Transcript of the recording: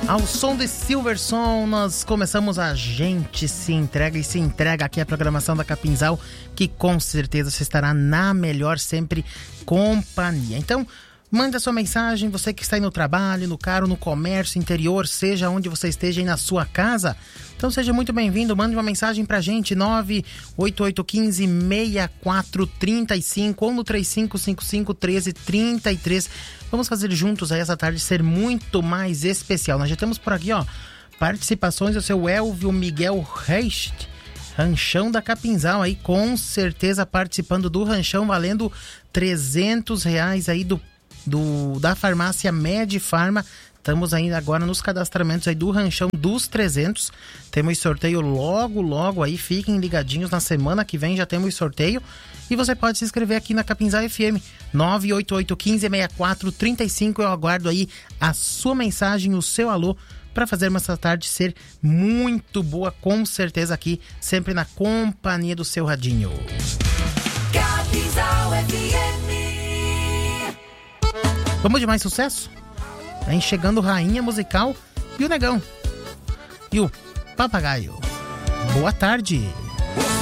Ao som de Silverson, nós começamos a Gente Se Entrega e se entrega aqui a programação da Capinzal, que com certeza você estará na melhor sempre companhia. Então, manda sua mensagem, você que está aí no trabalho, no carro, no comércio, interior, seja onde você esteja aí na sua casa. Então seja muito bem-vindo, mande uma mensagem pra gente, 98815-6435 ou no 3555-1333. Vamos fazer juntos aí essa tarde ser muito mais especial. Nós já temos por aqui, ó, participações do seu Elvio Miguel Reist, Ranchão da Capinzal aí, com certeza participando do ranchão, valendo R$300 aí da farmácia Medifarma. Estamos ainda agora nos cadastramentos aí do ranchão dos 300. Temos sorteio logo aí. Fiquem ligadinhos, na semana que vem já temos sorteio. E você pode se inscrever aqui na Capinzal FM 98815-6435. Eu aguardo aí a sua mensagem, o seu alô, para fazermos essa tarde ser muito boa, com certeza aqui, sempre na companhia do seu radinho. Capinzal FM. Vamos de mais sucesso? Vem chegando Rainha Musical e o Negão. E o Papagaio. Boa tarde.